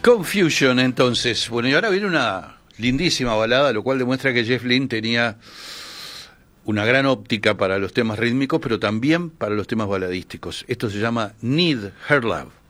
Confusion, entonces. Bueno, y ahora viene una lindísima balada, lo cual demuestra que Jeff Lynne tenía una gran óptica para los temas rítmicos, pero también para los temas baladísticos. Esto se llama Need Her Love.